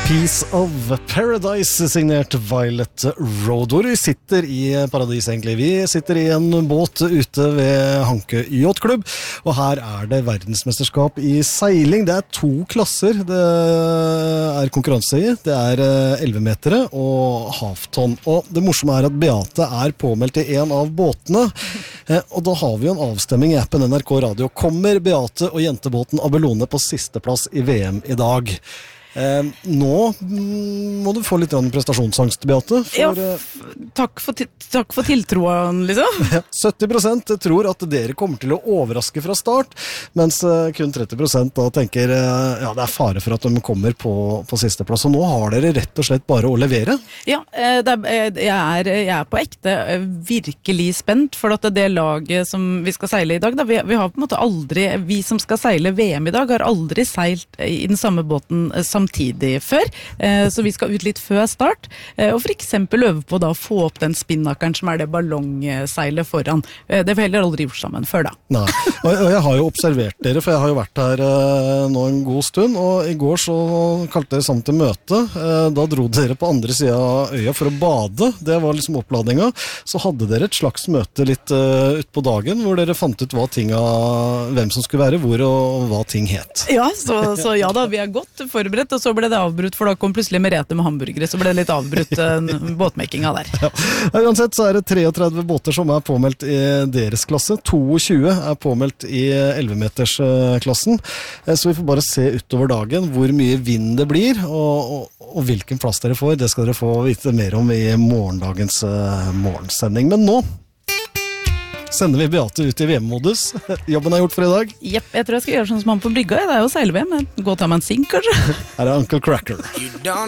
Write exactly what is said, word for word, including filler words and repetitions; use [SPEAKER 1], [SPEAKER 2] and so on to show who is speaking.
[SPEAKER 1] Piece of Paradise, signert Violet Road. Hvor vi sitter i paradis egentlig. Vi sitter i en båt ute ved Hanke Yacht-klubb, og her er det verdensmesterskap i seiling. Det er to klasser det er konkurranse i. Det er elleve metere og halvtonn. Og det morsomme er at Beate er påmeldt i en av båtene, og da har vi jo en avstemming i appen N R K Radio. Kommer Beate og jentebåten Abelone på siste plass i V M i dag? Eh, nå må du få litt prestasjonsangst, Beate. For,
[SPEAKER 2] ja, f- takk, for takk for tiltroen, liksom.
[SPEAKER 1] sytti prosent tror at dere kommer til å overraske fra start, mens eh, kun tretti prosent da tenker eh, ja, det er fare for at de kommer på, på siste plass. Og nå har dere rett og slett bare å levere.
[SPEAKER 2] Ja, eh, det er, jeg, er, jeg er på ekte eh, virkelig spent, for at det laget som vi skal seile i dag, da, vi, vi har på en måte aldri, vi som skal seile V M i dag, har aldri seilt i den samme båten eh, samtidig før, så vi skal ut litt før start, og for eksempel øve på da å få opp den spinnakeren som er det ballongseilet foran. Det har vi heller aldri gjort sammen før da.
[SPEAKER 1] Nei, og jeg har jo observert dere, for jeg har jo vært her nå en god stund, og i går så kalte dere sammen til møte. Da dro dere på andre siden av øya for å bade. Det var liksom oppladninga. Så hadde dere et slags møte litt ut på dagen, hvor dere fant ut hva tinga, hvem som skulle være hvor, og hva ting het.
[SPEAKER 2] Ja, så, så ja da, vi er godt forberedt, og så ble det avbrutt, for da kom plutselig Merete med hamburgere, så ble det litt avbrutt uh, båtmakinga der.
[SPEAKER 1] Ja. Uansett så er det treogtredve båter som er påmeldt i deres klasse, tjueto er påmeldt i elleve meters klassen, så vi får bare se utover dagen hvor mye vind det blir, og, og, og hvilken plass dere får. Det skal dere få vite mer om i morgendagens uh, morgensending. Men nå sender vi Beate ut i V M-modus. Jobben er gjort for i dag.
[SPEAKER 2] Jepp, jeg tror jeg skal gjøre sånn som han på brygga. Det er jo seile-V M. Gå og ta meg en sink, kanskje.
[SPEAKER 1] Her er Uncle Cracker.